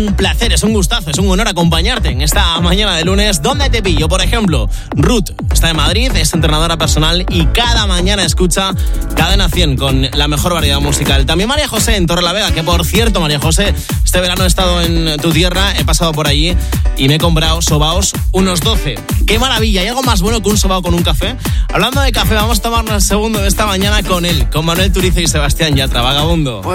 Un placer, es un gustazo, es un honor acompañarte en esta mañana de lunes. ¿Dónde te pillo? Por ejemplo, Ruth está en Madrid, es entrenadora personal y cada mañana escucha Cadena 100 con la mejor variedad musical. También María José en Torrelavega, que por cierto, María José, este verano he estado en tu tierra, he pasado por allí y me he comprado sobaos unos 12. ¡Qué maravilla! ¿Hay algo más bueno que un sobao con un café? Hablando de café, vamos a tomarnos el segundo de esta mañana con él, con Manuel Turizo y Sebastián Yatra, Vagabundo.